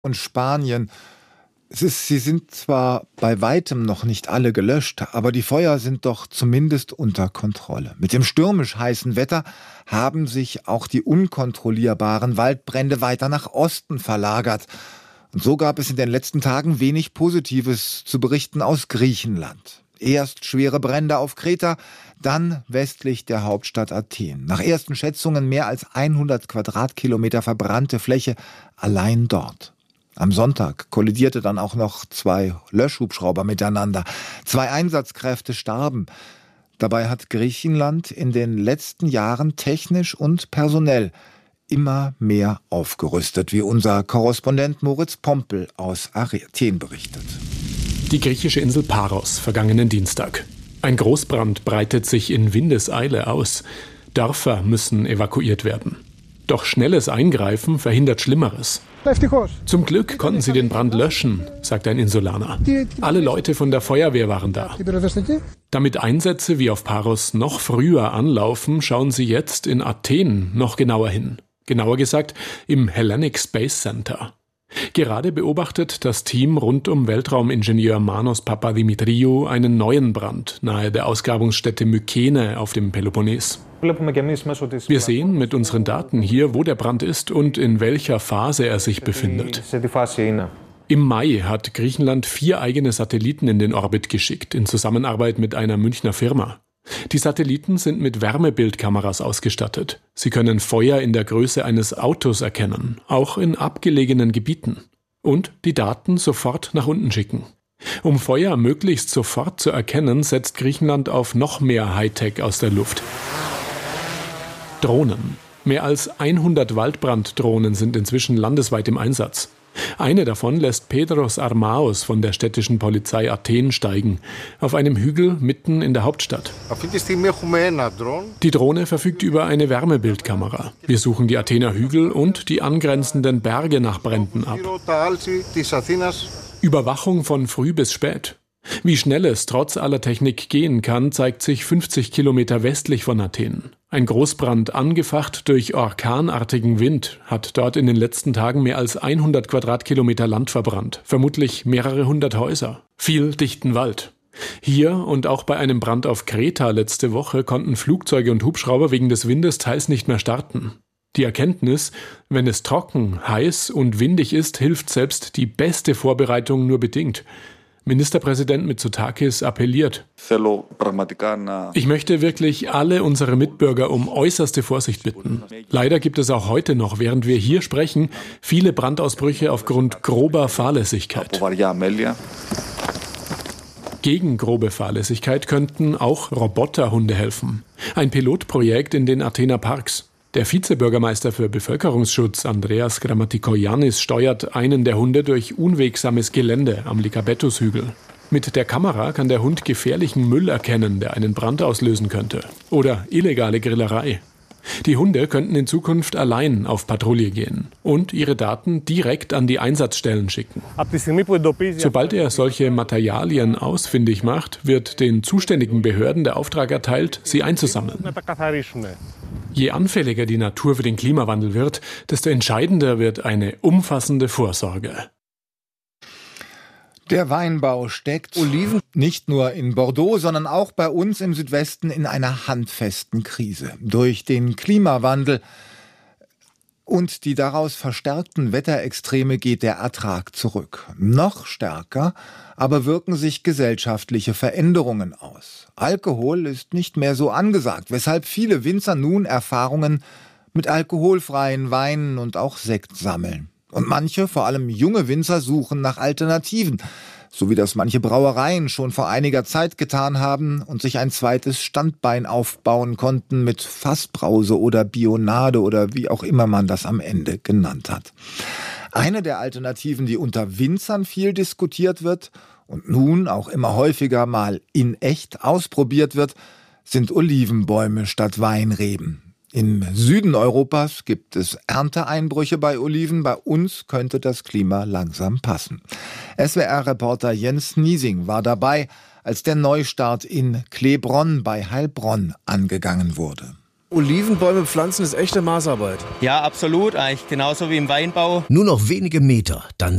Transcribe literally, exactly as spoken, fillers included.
und Spanien. Es ist, sie sind zwar bei weitem noch nicht alle gelöscht, aber die Feuer sind doch zumindest unter Kontrolle. Mit dem stürmisch heißen Wetter haben sich auch die unkontrollierbaren Waldbrände weiter nach Osten verlagert. Und so gab es in den letzten Tagen wenig Positives zu berichten aus Griechenland. Erst schwere Brände auf Kreta, dann westlich der Hauptstadt Athen. Nach ersten Schätzungen mehr als hundert Quadratkilometer verbrannte Fläche allein dort. Am Sonntag kollidierte dann auch noch zwei Löschhubschrauber miteinander. Zwei Einsatzkräfte starben. Dabei hat Griechenland in den letzten Jahren technisch und personell immer mehr aufgerüstet, wie unser Korrespondent Moritz Pompel aus Athen berichtet. Die griechische Insel Paros, vergangenen Dienstag. Ein Großbrand breitet sich in Windeseile aus. Dörfer müssen evakuiert werden. Doch schnelles Eingreifen verhindert Schlimmeres. Zum Glück konnten sie den Brand löschen, sagt ein Insulaner. Alle Leute von der Feuerwehr waren da. Damit Einsätze wie auf Paros noch früher anlaufen, schauen sie jetzt in Athen noch genauer hin. Genauer gesagt im Hellenic Space Center. Gerade beobachtet das Team rund um Weltraumingenieur Manos Papadimitriou einen neuen Brand nahe der Ausgrabungsstätte Mykene auf dem Peloponnes. Wir sehen mit unseren Daten hier, wo der Brand ist und in welcher Phase er sich befindet. Im Mai hat Griechenland vier eigene Satelliten in den Orbit geschickt, in Zusammenarbeit mit einer Münchner Firma. Die Satelliten sind mit Wärmebildkameras ausgestattet. Sie können Feuer in der Größe eines Autos erkennen, auch in abgelegenen Gebieten. Und die Daten sofort nach unten schicken. Um Feuer möglichst sofort zu erkennen, setzt Griechenland auf noch mehr Hightech aus der Luft. Drohnen. Mehr als hundert Waldbranddrohnen sind inzwischen landesweit im Einsatz. Eine davon lässt Pedros Armaos von der städtischen Polizei Athen steigen, auf einem Hügel mitten in der Hauptstadt. Die Drohne verfügt über eine Wärmebildkamera. Wir suchen die Athener Hügel und die angrenzenden Berge nach Bränden ab. Überwachung von früh bis spät. Wie schnell es trotz aller Technik gehen kann, zeigt sich fünfzig Kilometer westlich von Athen. Ein Großbrand, angefacht durch orkanartigen Wind, hat dort in den letzten Tagen mehr als hundert Quadratkilometer Land verbrannt. Vermutlich mehrere hundert Häuser. Viel dichten Wald. Hier und auch bei einem Brand auf Kreta letzte Woche konnten Flugzeuge und Hubschrauber wegen des Windes teils nicht mehr starten. Die Erkenntnis, wenn es trocken, heiß und windig ist, hilft selbst die beste Vorbereitung nur bedingt. Ministerpräsident Mitsotakis appelliert. Ich möchte wirklich alle unsere Mitbürger um äußerste Vorsicht bitten. Leider gibt es auch heute noch, während wir hier sprechen, viele Brandausbrüche aufgrund grober Fahrlässigkeit. Gegen grobe Fahrlässigkeit könnten auch Roboterhunde helfen. Ein Pilotprojekt in den Athener Parks. Der Vizebürgermeister für Bevölkerungsschutz, Andreas Grammatikoyannis, steuert einen der Hunde durch unwegsames Gelände am Lykabetus-Hügel. Mit der Kamera kann der Hund gefährlichen Müll erkennen, der einen Brand auslösen könnte. Oder illegale Grillerei. Die Hunde könnten in Zukunft allein auf Patrouille gehen und ihre Daten direkt an die Einsatzstellen schicken. Sobald er solche Materialien ausfindig macht, wird den zuständigen Behörden der Auftrag erteilt, sie einzusammeln. Je anfälliger die Natur für den Klimawandel wird, desto entscheidender wird eine umfassende Vorsorge. Der Weinbau steckt Oliven nicht nur in Bordeaux, sondern auch bei uns im Südwesten in einer handfesten Krise. Durch den Klimawandel und die daraus verstärkten Wetterextreme geht der Ertrag zurück. Noch stärker aber wirken sich gesellschaftliche Veränderungen aus. Alkohol ist nicht mehr so angesagt, weshalb viele Winzer nun Erfahrungen mit alkoholfreien Weinen und auch Sekt sammeln. Und manche, vor allem junge Winzer, suchen nach Alternativen, so wie das manche Brauereien schon vor einiger Zeit getan haben und sich ein zweites Standbein aufbauen konnten mit Fassbrause oder Bionade oder wie auch immer man das am Ende genannt hat. Eine der Alternativen, die unter Winzern viel diskutiert wird und nun auch immer häufiger mal in echt ausprobiert wird, sind Olivenbäume statt Weinreben. Im Süden Europas gibt es Ernteeinbrüche bei Oliven. Bei uns könnte das Klima langsam passen. S W R-Reporter Jens Niesing war dabei, als der Neustart in Klebronn bei Heilbronn angegangen wurde. Olivenbäume pflanzen ist echte Maßarbeit. Ja, absolut, eigentlich genauso wie im Weinbau. Nur noch wenige Meter, dann